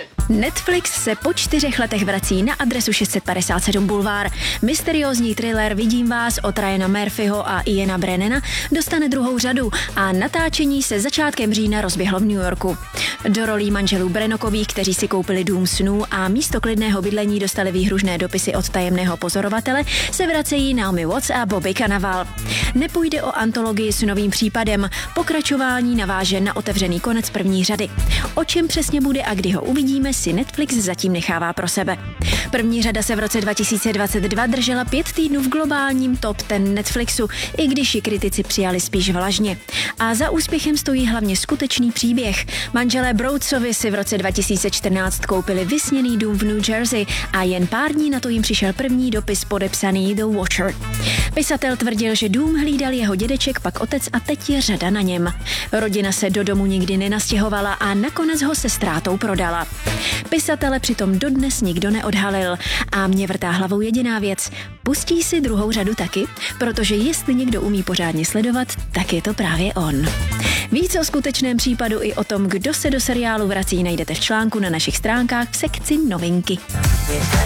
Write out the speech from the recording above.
Netflix se po 4 letech vrací na adresu 657 Boulevard. Mysteriózní thriller Vidím vás od Ryana Murphyho a Iana Brennana dostane 2. řadu a natáčení se začátkem října rozběhlo v New Yorku. Do rolí manželů Brennockových, kteří si koupili dům snů a místo klidného bydlení dostali výhružné dopisy od tajemného pozorovatele, se vracejí Naomi Watts a Bobby Cannavale. Nepůjde o antologii s novým případem, pokračování naváže na otevřený konec 1. řady. O čem přesně bude a kdy ho uvidíme, si Netflix zatím nechává pro sebe. 1. řada se v roce 2022 držela 5 týdnů v globálním top 10 Netflixu, i když ji kritici přijali spíš vlažně. A za úspěchem stojí hlavně skutečný příběh. Manželé Broadsovi si v roce 2014 koupili vysněný dům v New Jersey a jen pár dní na to jim přišel první dopis podepsaný The Watcher. Pisatel tvrdil, že dům hlídal jeho dědeček, pak otec a teď je řada na něm. Rodina se do domu nikdy nenastěhovala a nakonec ho se ztrátou prodala. Pisatele přitom dodnes nikdo neodhalil a mě vrtá hlavou jediná věc. Pustí si 2. řadu taky? Protože jestli někdo umí pořádně sledovat, tak je to právě on. Víc o skutečném případu i o tom, kdo se do seriálu vrací, najdete v článku na našich stránkách v sekci novinky.